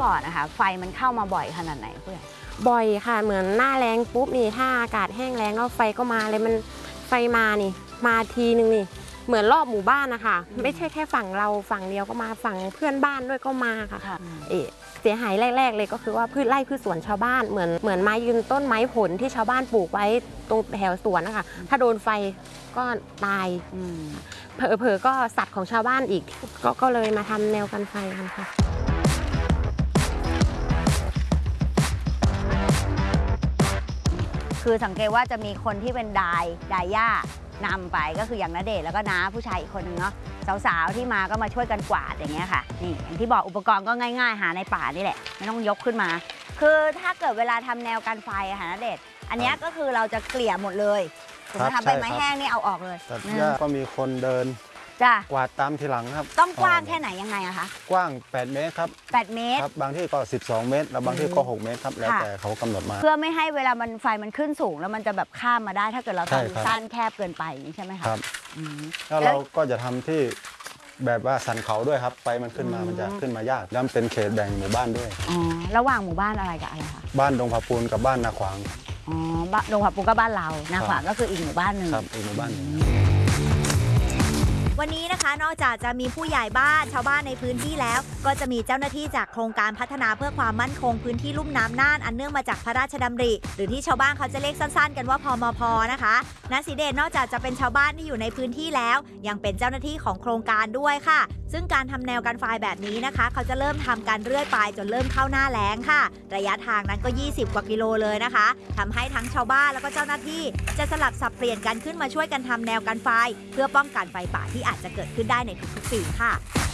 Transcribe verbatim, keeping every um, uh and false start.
ก่อนนะคะไฟมันเข้ามาบ่อยขนาดไหนผู้ใหญ่บ่อยค่ะเหมือนหน้าแรงปุ๊บนี่ถ้าอากาศแห้งแล้งก็ไฟก็มาเลยมันไฟมานี่มาทีนึงนี่เหมือนรอบหมู่บ้านนะคะไม่ใช่แค่ฝั่งเราฝั่งเดียวก็มาฝั่งเพื่อนบ้านด้วยก็มาค่ะเอเสียหายแรกๆเลยก็คือว่าพืชไร่พืชสวนชาวบ้านเหมือนเหมือนไม้ยืนต้นไม้ผลที่ชาวบ้านปลูกไว้ตรงแถวสวนนะคะถ้าโดนไฟก็ตายเผลอๆก็สัตว์ของชาวบ้านอีกก็ก็เลยมาทำแนวกันไฟกันค่ะคือสังเกตว่าจะมีคนที่เป็นดายดายย่านำไปก็คืออย่างณเดชน์แล้วก็น้าผู้ชายอีกคนนึงเนาะสาวๆที่มาก็มาช่วยกันกวาดอย่างเงี้ยค่ะนี่อย่างที่บอกอุปกรณ์ก็ง่ายๆหาในป่านี่แหละไม่ต้องยกขึ้นมาคือถ้าเกิดเวลาทำแนวกันไฟอะค่ะณเดชน์อันนี้ก็คือเราจะเกลี่ยหมดเลยถูกไหมคะใบไม้แห้งนี่เอาออกเลยตัดหญ้าก็มีคนเดินจ้ะกวาดตามทีหลังครับต้องกว้างแค่ไหนยังไงอะคะกว้างแปดเมตรครับแปดเมตรครับบางที่ก็สิบสองเมตรแล้วบางที่ก็หกเมตรครับแล้วแต่เขากำหนดมาเพื่อไม่ให้เวลามันไฟมันขึ้นสูงแล้วมันจะแบบข้ามมาได้ถ้าเกิดเราทำสั้นแคบเกินไปใช่ไหมคะครับแล้วเราก็จะทำที่แบบว่าสันเขาด้วยครับไฟมันขึ้นมามันจะขึ้นมายากแล้วเป็นเขตแบ่งหมู่บ้านด้วยอ๋อระหว่างหมู่บ้านอะไรกับอะไรคะบ้านดงผาปูนกับบ้านนาขวางอ๋อบ้านดงผาปูนก็บ้านเรานาขวางก็คืออีกหมู่บ้านหนึ่งครับอีกหมู่บ้านหนึ่งวันนี้นะคะนอกจากจะมีผู้ใหญ่บ้านชาวบ้านในพื้นที่แล้วก็จะมีเจ้าหน้าที่จากโครงการพัฒนาเพื่อความมั่นคงพื้นที่ลุ่มน้ำน่านอันเนื่องมาจากพระราชดำริหรือที่ชาวบ้านเขาจะเรียกสั้นๆกันว่าพมพ.นะคะณศรีเดชนอกจากจะเป็นชาวบ้านที่อยู่ในพื้นที่แล้วยังเป็นเจ้าหน้าที่ของโครงการด้วยค่ะซึ่งการทำแนวกันไฟแบบนี้นะคะเขาจะเริ่มทำกันเรื่อยไปจนเริ่มเข้าหน้าแล้งค่ะระยะทางนั้นก็ยี่สิบกว่ากิโลเลยนะคะทำให้ทั้งชาวบ้านแล้วก็เจ้าหน้าที่จะสลับสับเปลี่ยนกันขึ้นมาช่วยกันทำแนวกันไฟเพื่อป้องกันไฟป่าที่อาจจะเกิดขึ้นได้ในทุกๆปีค่ะ